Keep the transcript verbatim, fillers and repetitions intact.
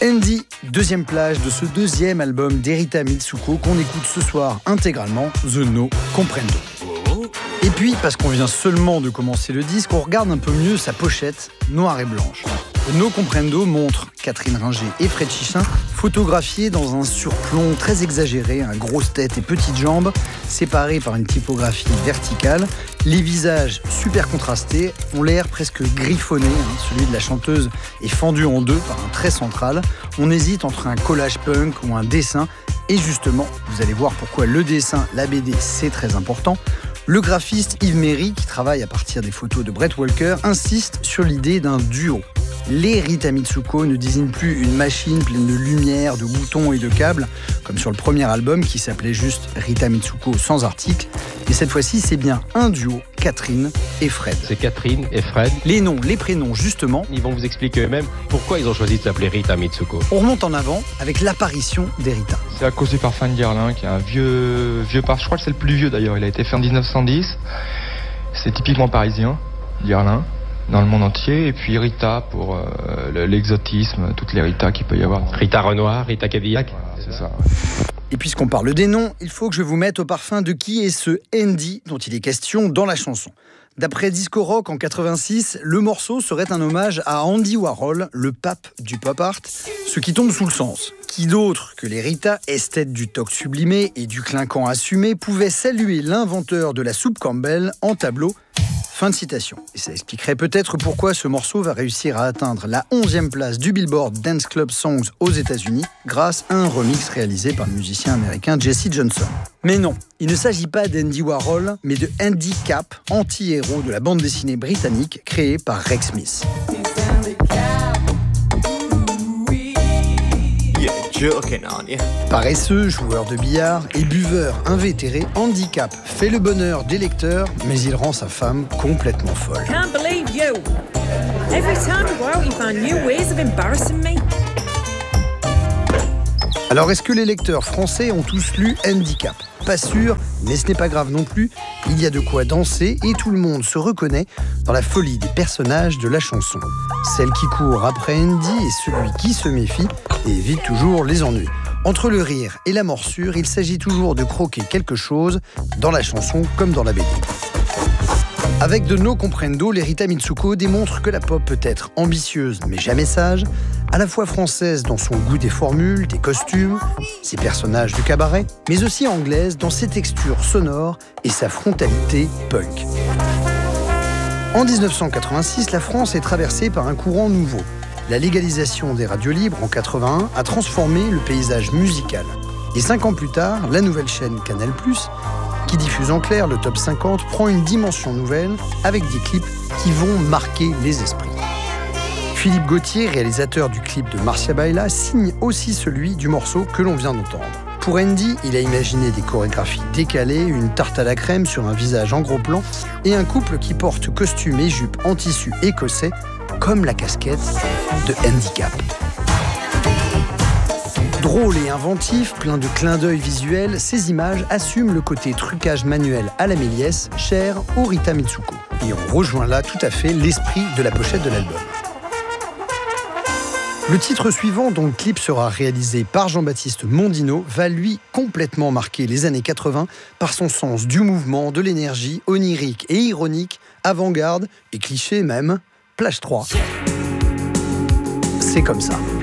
Andy, deuxième plage de ce deuxième album d'Erita Mitsuko qu'on écoute ce soir intégralement, The No Comprendo. Et puis, parce qu'on vient seulement de commencer le disque, on regarde un peu mieux sa pochette, noire et blanche. No Comprendo montre Catherine Ringer et Fred Chichin photographiés dans un surplomb très exagéré, un grosse tête et petites jambes, séparés par une typographie verticale. Les visages super contrastés ont l'air presque griffonnés. Hein. Celui de la chanteuse est fendu en deux par un trait central. On hésite entre un collage punk ou un dessin. Et justement, vous allez voir pourquoi le dessin, la B D, c'est très important. Le graphiste Yves Méry, qui travaille à partir des photos de Brett Walker, insiste sur l'idée d'un duo. Les Rita Mitsuko ne désignent plus une machine pleine de lumière, de boutons et de câbles, comme sur le premier album qui s'appelait juste Rita Mitsuko sans article. Mais cette fois-ci, c'est bien un duo, Catherine et Fred. C'est Catherine et Fred. Les noms, les prénoms, justement. Ils vont vous expliquer eux-mêmes pourquoi ils ont choisi de s'appeler Rita Mitsuko. On remonte en avant avec l'apparition d'Erita. C'est à cause du parfum de Guerlain, qui est un vieux, vieux parfum. Je crois que c'est le plus vieux d'ailleurs. Il a été fait en dix-neuf cent dix. C'est typiquement parisien, Guerlain, dans le monde entier. Et puis Rita pour euh, l'exotisme, toutes les Rita qu'il peut y avoir. Rita Renoir, Rita Cadillac. Voilà, c'est ça. Et puisqu'on parle des noms, il faut que je vous mette au parfum de qui est ce Andy dont il est question dans la chanson. D'après Disco Rock en quatre-vingt-six, le morceau serait un hommage à Andy Warhol, le pape du pop art, ce qui tombe sous le sens. Qui d'autre que les Rita, esthètes du toc sublimé et du clinquant assumé, pouvait saluer l'inventeur de la soupe Campbell en tableau. Fin de citation. Et ça expliquerait peut-être pourquoi ce morceau va réussir à atteindre la onzième place du Billboard Dance Club Songs aux États-Unis grâce à un remix réalisé par le musicien américain Jesse Johnson. Mais non, il ne s'agit pas d'Andy Warhol, mais de Andy Capp, anti-héros de la bande dessinée britannique créée par Rex Smith. Paresseux, joueur de billard et buveur invétéré, Andy Capp fait le bonheur des lecteurs, mais il rend sa femme complètement folle. Can't believe you. Every time you go out, you find new ways of embarrassing me. Alors, est-ce que les lecteurs français ont tous lu Andy Capp ? Pas sûr, mais ce n'est pas grave non plus. Il y a de quoi danser et tout le monde se reconnaît dans la folie des personnages de la chanson. Celle qui court après Andy et celui qui se méfie et évite toujours les ennuis. Entre le rire et la morsure, il s'agit toujours de croquer quelque chose dans la chanson comme dans la B D. Avec de No Comprendo, les Rita Mitsuko démontrent que la pop peut être ambitieuse mais jamais sage, à la fois française dans son goût des formules, des costumes, ses personnages du cabaret, mais aussi anglaise dans ses textures sonores et sa frontalité punk. En dix-neuf cent quatre-vingt-six, la France est traversée par un courant nouveau. La légalisation des radios libres en quatre-vingt-un a transformé le paysage musical. Et cinq ans plus tard, la nouvelle chaîne Canal plus, qui diffuse en clair le top cinquante, prend une dimension nouvelle avec des clips qui vont marquer les esprits. Philippe Gauthier, réalisateur du clip de Marcia Baila, signe aussi celui du morceau que l'on vient d'entendre. Pour Andy, il a imaginé des chorégraphies décalées, une tarte à la crème sur un visage en gros plan et un couple qui porte costume et jupe en tissu écossais, comme la casquette de Andy Capp. Drôle et inventif, plein de clins d'œil visuels, ces images assument le côté trucage manuel à la Méliès, cher au Rita Mitsuko. Et on rejoint là tout à fait l'esprit de la pochette de l'album. Le titre suivant, dont le clip sera réalisé par Jean-Baptiste Mondino, va lui complètement marquer les années quatre-vingts par son sens du mouvement, de l'énergie, onirique et ironique, avant-garde et cliché même, plage trois. C'est comme ça.